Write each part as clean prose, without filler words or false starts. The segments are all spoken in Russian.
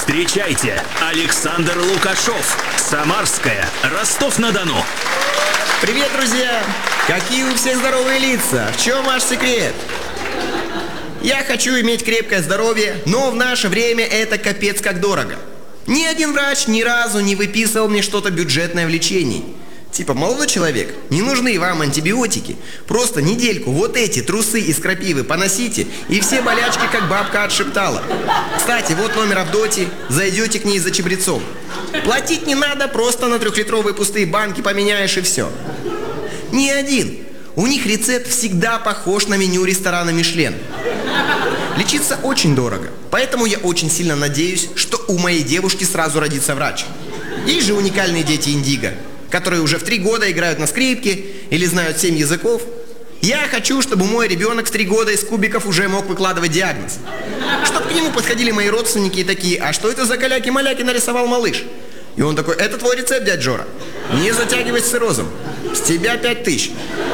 Встречайте, Александр Лукашов, Самарская, Ростов-на-Дону. Привет, друзья! Какие у всех здоровые лица? В чем ваш секрет? Я хочу иметь крепкое здоровье, но в наше время это капец как дорого. Ни один врач ни разу не выписывал мне что-то бюджетное в лечении. Типа, молодой человек, не нужны вам антибиотики. Просто недельку вот эти трусы из крапивы поносите, и все болячки как бабка отшептала. Кстати, вот номер Авдотьи, зайдете к ней за чабрецом. Платить не надо, просто на 3-литровые пустые банки поменяешь и все. Ни один. У них рецепт всегда похож на меню ресторана «Мишлен». Лечиться очень дорого, поэтому я очень сильно надеюсь, что у моей девушки сразу родится врач. Есть же уникальные дети Индиго, которые уже в 3 года играют на скрипке или знают 7 языков. Я хочу, чтобы мой ребенок в 3 года из кубиков уже мог выкладывать диагноз. Чтобы к нему подходили мои родственники и такие: а что это за каляки-маляки нарисовал малыш? И он такой: это твой рецепт, дядь Жора. Не затягивай с циррозом. С тебя 5000.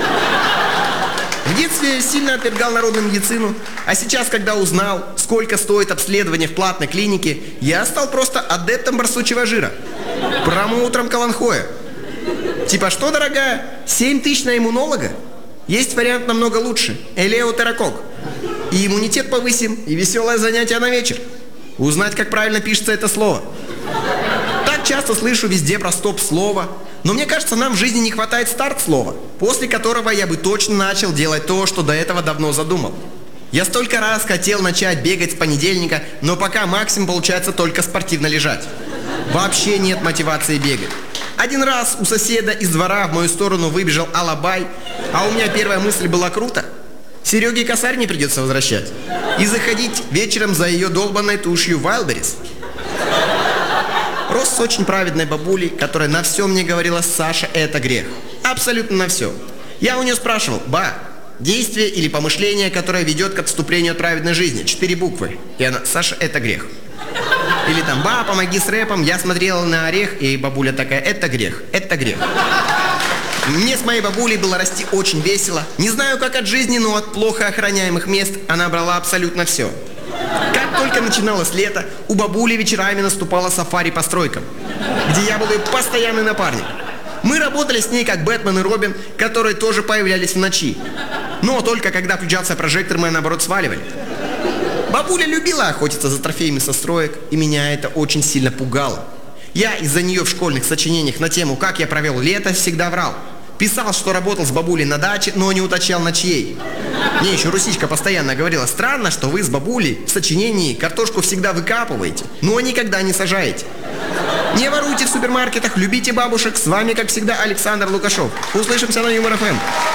В детстве я сильно отвергал народную медицину, а сейчас, когда узнал, сколько стоит обследование в платной клинике, я стал просто адептом барсучьего жира, промоутером каланхоя. Типа, что, дорогая, 7000 на иммунолога? Есть вариант намного лучше – элеутерокок. И иммунитет повысим, и веселое занятие на вечер. Узнать, как правильно пишется это слово. Так часто слышу везде про стоп-слово, но мне кажется, нам в жизни не хватает старт-слова, после которого я бы точно начал делать то, что до этого давно задумал. Я столько раз хотел начать бегать с понедельника, но пока максимум получается только спортивно лежать. Вообще нет мотивации бегать. Один раз у соседа из двора в мою сторону выбежал алабай, а у меня первая мысль была: круто. Сереге косарь не придется возвращать и заходить вечером за ее долбанной тушью Wildberries. Рос с очень праведной бабулей, которая на все мне говорила: Саша, это грех. Абсолютно на все. Я у нее спрашивал: ба, действие или помышление, которое ведет к отступлению от праведной жизни, 4 буквы. И она: Саша, это грех. Или там: ба, помоги с рэпом. Я смотрела на орех, и бабуля такая: это грех, это грех. Мне с моей бабулей было расти очень весело. Не знаю, как от жизни, но от плохо охраняемых мест она брала абсолютно все. Как только начиналось лето, у бабули вечерами наступало сафари по стройкам, где я был ее постоянный напарник. Мы работали с ней как Бэтмен и Робин, которые тоже появлялись в ночи. Но только когда включался прожектор, мы наоборот сваливали. Бабуля любила охотиться за трофеями со строек, и меня это очень сильно пугало. Я из-за нее в школьных сочинениях на тему «Как я провел лето» всегда врал. Писал, что работал с бабулей на даче, но не уточнял, на чьей. Мне еще Русичка постоянно говорила: странно, что вы с бабулей в сочинении картошку всегда выкапываете, но никогда не сажаете. Не воруйте в супермаркетах, любите бабушек. С вами, как всегда, Александр Лукашов. Услышимся на Юмор ФМ.